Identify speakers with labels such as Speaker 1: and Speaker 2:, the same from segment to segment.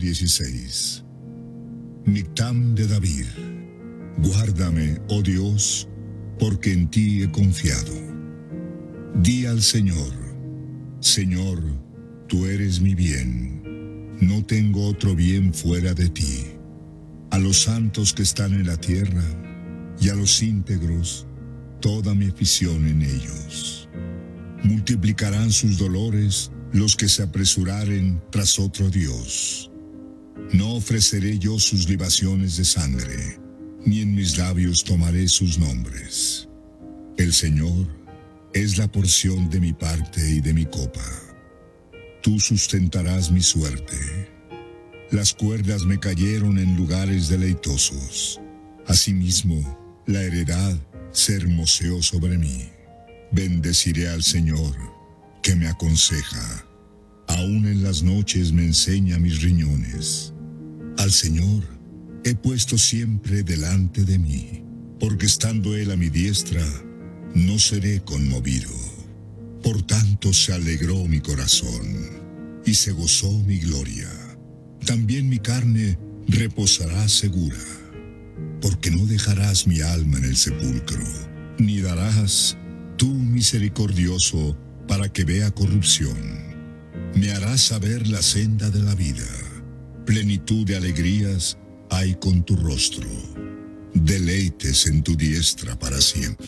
Speaker 1: 16. Mictam de David. Guárdame, oh Dios, porque en ti he confiado. Di al Señor: Señor, tú eres mi bien. No tengo otro bien fuera de ti. A los santos que están en la tierra y a los íntegros, toda mi afición en ellos. Multiplicarán sus dolores los que se apresuraren tras otro Dios. No ofreceré yo sus libaciones de sangre, ni en mis labios tomaré sus nombres. El Señor es la porción de mi parte y de mi copa. Tú sustentarás mi suerte. Las cuerdas me cayeron en lugares deleitosos. Asimismo, la heredad se hermoseó sobre mí. Bendeciré al Señor, que me aconseja. Aún en las noches me enseña mis riñones. Al Señor he puesto siempre delante de mí, porque estando Él a mi diestra, no seré conmovido. Por tanto se alegró mi corazón, y se gozó mi gloria. También mi carne reposará segura, porque no dejarás mi alma en el sepulcro, ni darás tú misericordioso para que vea corrupción. Me harás saber la senda de la vida. Plenitud de alegrías hay con tu rostro. Deleites en tu diestra para siempre.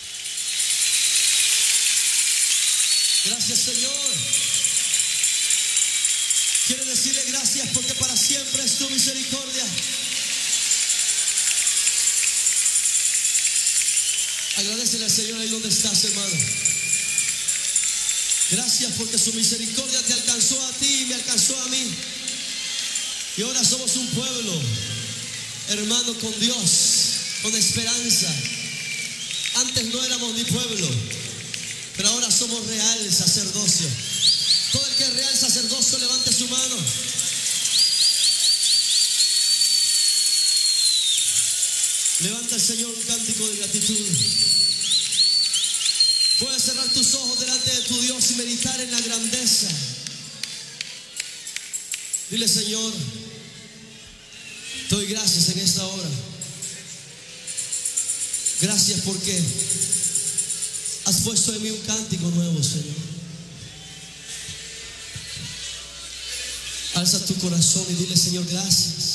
Speaker 2: Gracias, Señor. Quiero decirle gracias porque para siempre es tu misericordia. Agradecele al Señor ahí donde estás, hermano. Gracias porque su misericordia te alcanzó a ti y me alcanzó a mí. Y ahora somos un pueblo, hermano, con Dios, con esperanza. Antes no éramos ni pueblo, pero ahora somos real sacerdocio. Todo el que es real sacerdocio, levante su mano. Levanta al Señor un cántico de gratitud. Puedes cerrar tus ojos delante de tu Dios y meditar en la grandeza. Dile: Señor, te doy gracias en esta hora. Gracias porque has puesto en mí un cántico nuevo, Señor. Alza tu corazón y dile: Señor, gracias.